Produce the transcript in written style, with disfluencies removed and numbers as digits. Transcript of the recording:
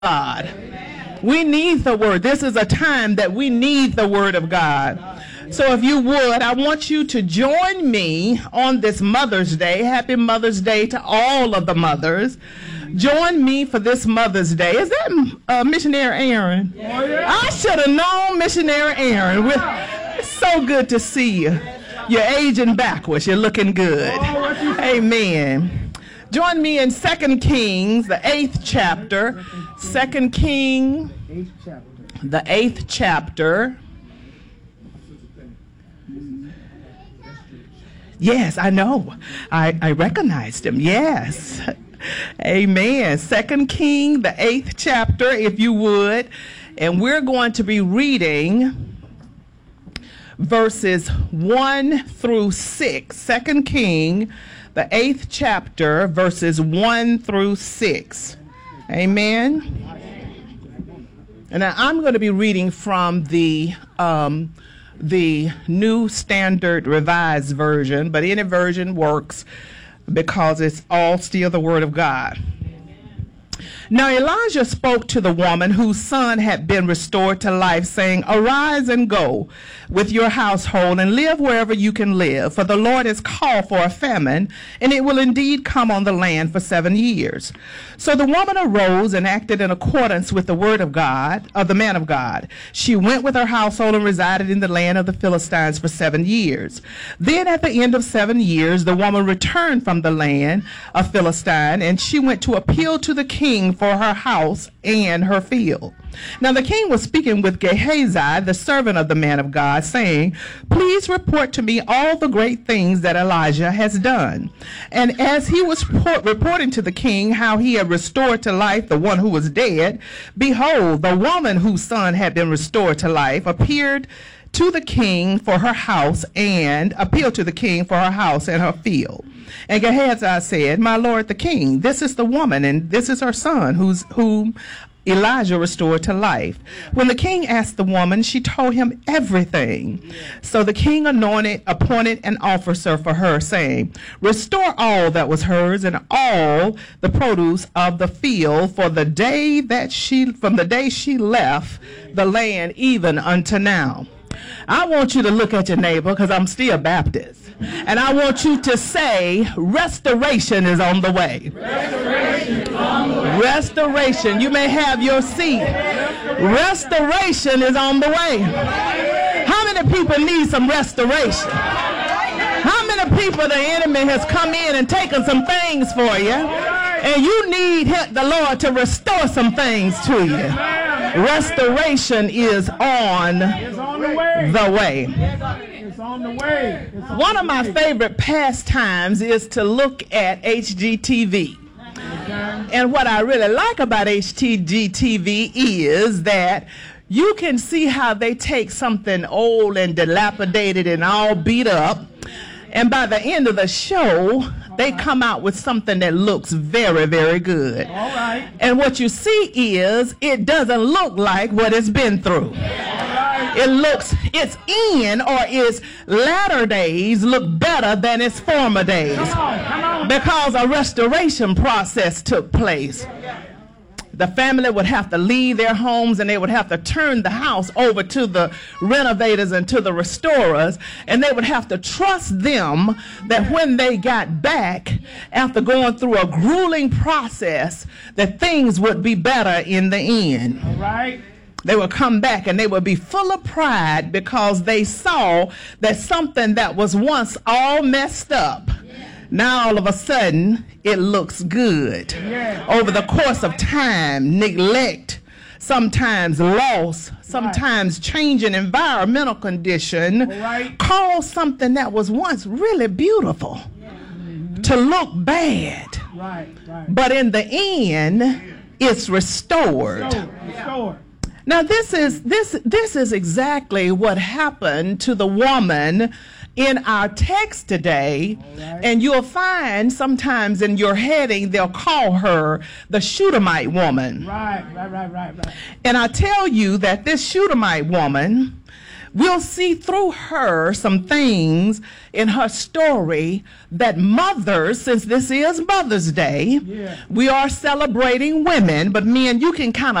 God. We need the word. This is a time that we need the word of God. So if you would, I want you to join me on this Mother's Day. Happy Mother's Day to all of the mothers. Join me for this Mother's Day. Is that Missionary Aaron? Oh, yeah. I should have known Missionary Aaron. It's so good to see you. You're aging backwards. You're looking good. Amen. Join me in 2 Kings, the 8th chapter. 2 Kings, the 8th chapter. Yes, I know. I recognized him. Yes. Amen. 2 Kings, the 8th chapter, if you would. And we're going to be reading verses 1 through 6. 2 Kings, the 8th chapter, verses 1 through 6. Amen. And I'm going to be reading from the New Standard Revised Version, but any version works because it's all still the Word of God. Now Elijah spoke to the woman whose son had been restored to life, saying, "Arise and go with your household and live wherever you can live, for the Lord has called for a famine, and it will indeed come on the land for 7 years." So the woman arose and acted in accordance with the word of God, of the man of God. She went with her household and resided in the land of the Philistines for 7 years. Then at the end of 7 years, the woman returned from the land of Philistine, and she went to appeal to the king for her house and her field. Now the king was speaking with Gehazi, the servant of the man of God, saying, "Please report to me all the great things that Elijah has done." And as he was reporting to the king how he had restored to life the one who was dead, behold, the woman whose son had been restored to life appeared to the king for her house and appealed to the king for her house and her field. And Gehazi said, "My lord the king, this is the woman, and this is her son, whom Elijah restored to life." When the king asked the woman, she told him everything. So the king appointed an officer for her, saying, "Restore all that was hers and all the produce of the field from the day she left the land even unto now." I want you to look at your neighbor, because I'm still Baptist. And I want you to say, restoration is on the way. Restoration is on the way. Restoration. You may have your seat. Restoration is on the way. How many people need some restoration? How many people the enemy has come in and taken some things for you, and you need the Lord to restore some things to you? Restoration is on the way. It's on the way. One of my favorite pastimes is to look at HGTV. And what I really like about HGTV is that you can see how they take something old and dilapidated and all beat up, and by the end of the show, they come out with something that looks very, very good. All right. And what you see is it doesn't look like what it's been through. It looks, its end or its latter days look better than its former days. Come on. Because a restoration process took place. The family would have to leave their homes, and they would have to turn the house over to the renovators and to the restorers, and they would have to trust them that when they got back, after going through a grueling process, that things would be better in the end. All right. They would come back and they would be full of pride because they saw that something that was once all messed up, now all of a sudden it looks good. Over the course of time, neglect, sometimes loss, sometimes changing environmental condition, caused something that was once really beautiful to look bad. But in the end, it's restored. Now this is exactly what happened to the woman in our text today, and you'll find sometimes in your heading they'll call her the Shunammite woman. Right. And I tell you that this Shunammite woman we'll see through her some things in her story that mothers, since this is Mother's Day, we are celebrating women, but men, you can kind of